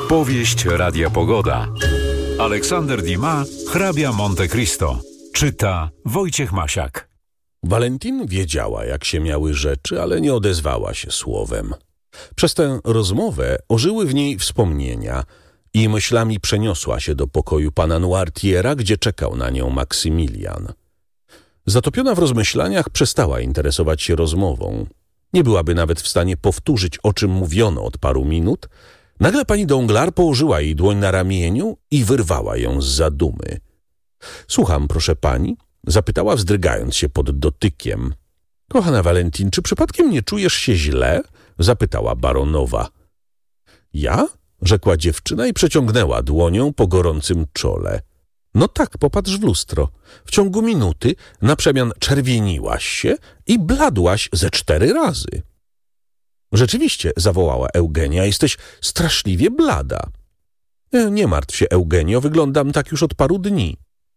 Powieść Radia Pogoda. Aleksander Dumas, hrabia Monte Cristo. Czyta Wojciech Masiak. Valentine wiedziała, jak się miały rzeczy, ale nie odezwała się słowem. Przez tę rozmowę ożyły w niej wspomnienia i myślami przeniosła się do pokoju pana Noirtiera, gdzie czekał na nią Maksymilian. Zatopiona w rozmyślaniach przestała interesować się rozmową. Nie byłaby nawet w stanie powtórzyć, o czym mówiono od paru minut. Nagle pani Danglars położyła jej dłoń na ramieniu i wyrwała ją z zadumy. „Słucham, proszę pani”, zapytała, wzdrygając się pod dotykiem. „Kochana Valentine, czy przypadkiem nie czujesz się źle?” zapytała baronowa. „Ja?” rzekła dziewczyna i przeciągnęła dłonią po gorącym czole. „No tak, popatrz w lustro. W ciągu minuty na przemian czerwieniłaś się i bladłaś ze 4 razy. „Rzeczywiście”, zawołała Eugenia, „jesteś straszliwie blada”. „Nie martw się, Eugenio, wyglądam tak już od paru dni”.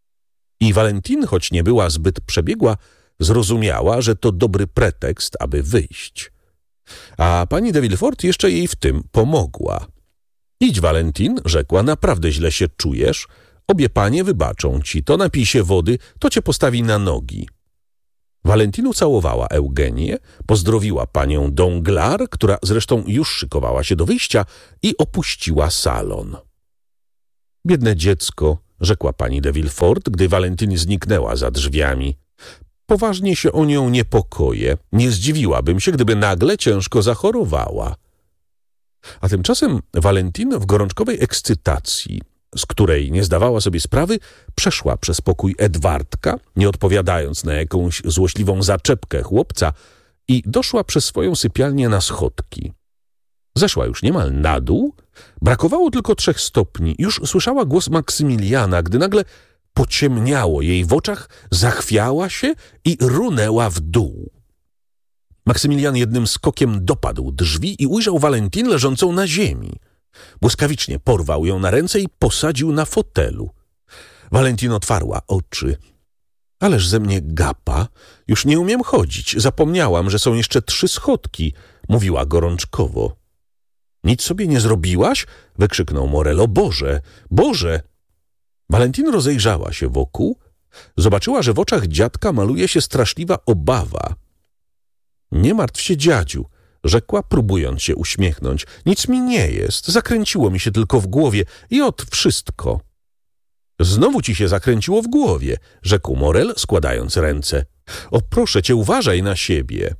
I Valentine, choć nie była zbyt przebiegła, zrozumiała, że to dobry pretekst, aby wyjść. A pani de Villefort jeszcze jej w tym pomogła. „Idź, Valentine”, rzekła, „naprawdę źle się czujesz. Obie panie wybaczą ci to, napij się wody, to cię postawi na nogi”. Valentine ucałowała Eugenię, pozdrowiła panią Danglars, która zresztą już szykowała się do wyjścia, i opuściła salon. „Biedne dziecko”, rzekła pani de Villefort, gdy Valentine zniknęła za drzwiami. „Poważnie się o nią niepokoję. Nie zdziwiłabym się, gdyby nagle ciężko zachorowała”. A tymczasem Valentine w gorączkowej ekscytacji, z której nie zdawała sobie sprawy, przeszła przez pokój Edwardka, nie odpowiadając na jakąś złośliwą zaczepkę chłopca, i doszła przez swoją sypialnię na schodki. Zeszła już niemal na dół, brakowało tylko 3 stopni. Już słyszała głos Maksymiliana, gdy nagle pociemniało jej w oczach, zachwiała się i runęła w dół. Maksymilian jednym skokiem dopadł drzwi i ujrzał Valentine leżącą na ziemi. Błyskawicznie porwał ją na ręce i posadził na fotelu. Valentine otwarła oczy. „Ależ ze mnie gapa, już nie umiem chodzić, zapomniałam, że są jeszcze 3 schodki”, mówiła gorączkowo. „Nic sobie nie zrobiłaś?” wykrzyknął Morel. „O Boże, Boże!” Valentine rozejrzała się wokół, zobaczyła, że w oczach dziadka maluje się straszliwa obawa. „Nie martw się, dziadziu”, rzekła, próbując się uśmiechnąć. „Nic mi nie jest, zakręciło mi się tylko w głowie i ot wszystko”. „Znowu ci się zakręciło w głowie”, rzekł Morel, składając ręce. „O, proszę cię, uważaj na siebie”.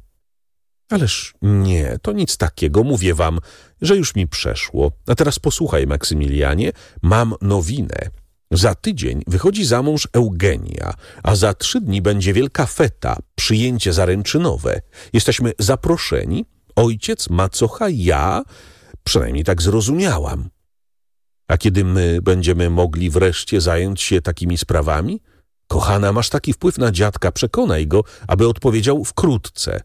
„Ależ nie, to nic takiego, mówię wam, że już mi przeszło. A teraz posłuchaj, Maksymilianie, mam nowinę. Za tydzień wychodzi za mąż Eugenia, a za 3 dni będzie wielka feta, przyjęcie zaręczynowe. Jesteśmy zaproszeni, ojciec, macocha, ja, przynajmniej tak zrozumiałam. A kiedy my będziemy mogli wreszcie zająć się takimi sprawami? Kochana, masz taki wpływ na dziadka, przekonaj go, aby odpowiedział wkrótce”.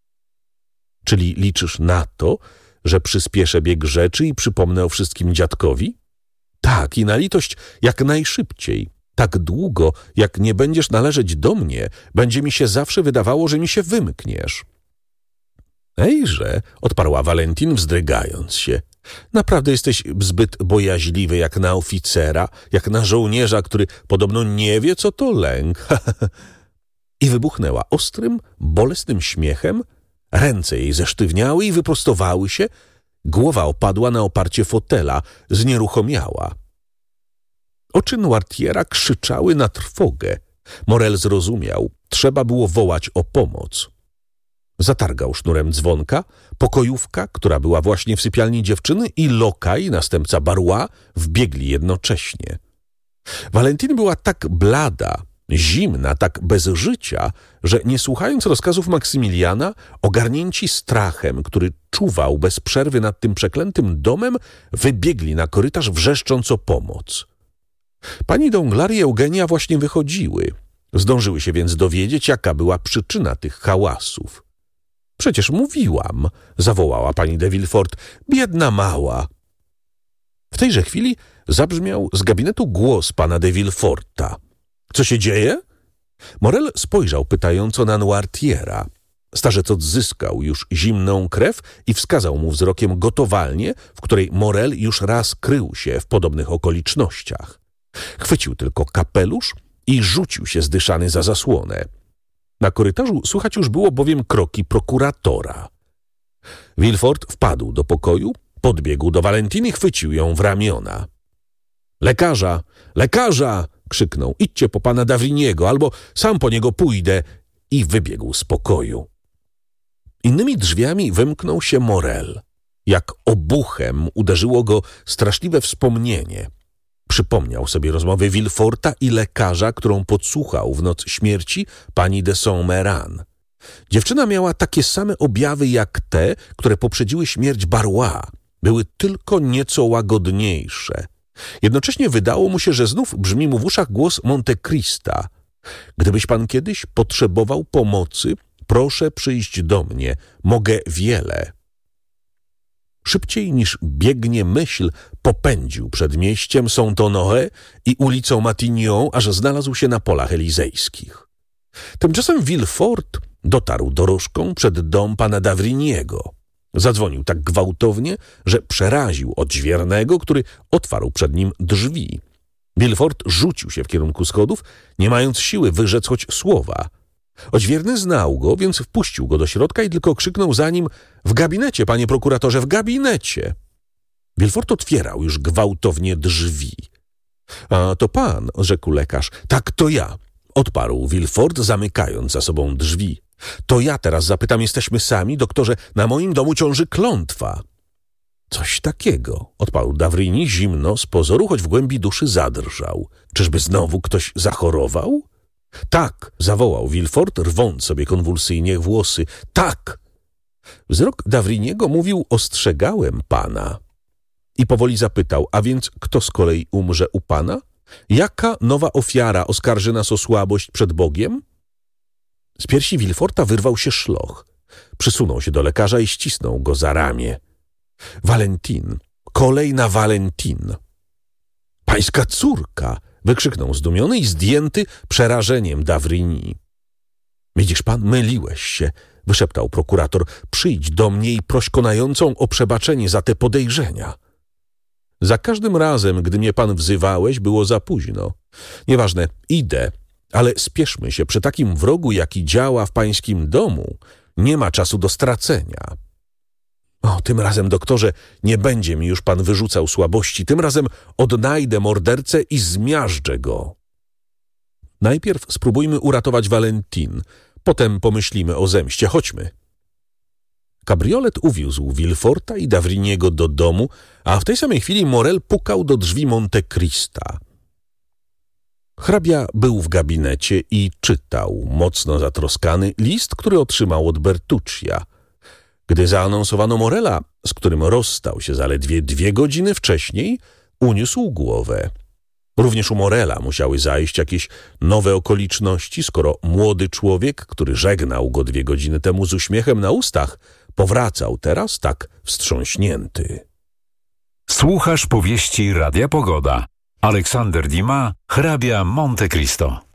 „Czyli liczysz na to, że przyspieszę bieg rzeczy i przypomnę o wszystkim dziadkowi?” „Tak, i na litość jak najszybciej. Tak długo, jak nie będziesz należeć do mnie, będzie mi się zawsze wydawało, że mi się wymkniesz”. „Ejże”, odparła Valentine, wzdrygając się. „Naprawdę jesteś zbyt bojaźliwy jak na oficera, jak na żołnierza, który podobno nie wie, co to lęk”. I wybuchnęła ostrym, bolesnym śmiechem. Ręce jej zesztywniały i wyprostowały się. Głowa opadła na oparcie fotela, znieruchomiała. Oczy Noirtiera krzyczały na trwogę. Morel zrozumiał. Trzeba było wołać o pomoc. Zatargał sznurem dzwonka. Pokojówka, która była właśnie w sypialni dziewczyny, i lokaj, następca Barrois, wbiegli jednocześnie. Valentine była tak blada, zimna, tak bez życia, że nie słuchając rozkazów Maksymiliana, ogarnięci strachem, który czuwał bez przerwy nad tym przeklętym domem, wybiegli na korytarz, wrzeszcząc o pomoc. Pani Danglars i Eugenia właśnie wychodziły. Zdążyły się więc dowiedzieć, jaka była przyczyna tych hałasów. „Przecież mówiłam”, zawołała pani de Villefort, „biedna mała”. W tejże chwili zabrzmiał z gabinetu głos pana de Villeforta. „Co się dzieje?” Morel spojrzał pytająco na Noirtiera. Starzec odzyskał już zimną krew i wskazał mu wzrokiem gotowalnię, w której Morel już raz krył się w podobnych okolicznościach. Chwycił tylko kapelusz i rzucił się zdyszany za zasłonę. Na korytarzu słychać już było bowiem kroki prokuratora. Villefort wpadł do pokoju, podbiegł do Valentiny i chwycił ją w ramiona. Lekarza! Lekarza! Krzyknął. Idźcie po pana d'Avrigniego, albo sam po niego pójdę. I wybiegł z pokoju. Innymi drzwiami wymknął się Morel. Jak obuchem uderzyło go straszliwe wspomnienie. Przypomniał sobie rozmowę Villeforta i lekarza, którą podsłuchał w noc śmierci pani de Saint-Méran. Dziewczyna miała takie same objawy jak te, które poprzedziły śmierć Barrois. Były tylko nieco łagodniejsze. Jednocześnie wydało mu się, że znów brzmi mu w uszach głos Monte Crista. Gdybyś pan kiedyś potrzebował pomocy, proszę przyjść do mnie. Mogę wiele. Szybciej niż biegnie myśl popędził przedmieściem Saint-Honoré i ulicą Matignon, aż znalazł się na polach elizejskich. Tymczasem Villefort dotarł dorożką przed dom pana d'Avrigniego. Zadzwonił tak gwałtownie, że przeraził odźwiernego, który otwarł przed nim drzwi. Villefort rzucił się w kierunku schodów, nie mając siły wyrzec choć słowa. Odźwierny znał go, więc wpuścił go do środka i tylko krzyknął za nim: w gabinecie, panie prokuratorze, w gabinecie! Villefort otwierał już gwałtownie drzwi. A to pan, rzekł lekarz. Tak, to ja, odparł Villefort, zamykając za sobą drzwi. To ja teraz zapytam, jesteśmy sami, doktorze, na moim domu ciąży klątwa. Coś takiego, odparł d'Avrigny zimno, z pozoru, choć w głębi duszy zadrżał. Czyżby znowu ktoś zachorował? Tak, zawołał Villefort, rwąc sobie konwulsyjnie włosy. Tak! Wzrok d'Avrigniego mówił: ostrzegałem pana. I powoli zapytał: a więc kto z kolei umrze u pana? Jaka nowa ofiara oskarży nas o słabość przed Bogiem? Z piersi Villeforta wyrwał się szloch. Przysunął się do lekarza i ścisnął go za ramię. Valentine, kolejna Valentine. Pańska córka! Wykrzyknął zdumiony i zdjęty przerażeniem d'Avrigny. Widzisz pan, myliłeś się, wyszeptał prokurator. Przyjdź do mnie i proś konającą o przebaczenie za te podejrzenia. Za każdym razem, gdy mnie pan wzywałeś, było za późno. Nieważne, idę, ale spieszmy się, przy takim wrogu, jaki działa w pańskim domu, nie ma czasu do stracenia. O, tym razem, doktorze, nie będzie mi już pan wyrzucał słabości. Tym razem odnajdę mordercę i zmiażdżę go. Najpierw spróbujmy uratować Valentine, potem pomyślimy o zemście. Chodźmy. Kabriolet uwiózł Villeforta i d'Avrigniego do domu, a w tej samej chwili Morel pukał do drzwi Monte Crista. Hrabia był w gabinecie i czytał, mocno zatroskany, list, który otrzymał od Bertuccia. Gdy zaanonsowano Morela, z którym rozstał się zaledwie 2 godziny wcześniej, uniósł głowę. Również u Morela musiały zajść jakieś nowe okoliczności, skoro młody człowiek, który żegnał go 2 godziny temu z uśmiechem na ustach, powracał teraz tak wstrząśnięty. Słuchasz powieści Radia Pogoda. Aleksander Dumas, hrabia Monte Cristo.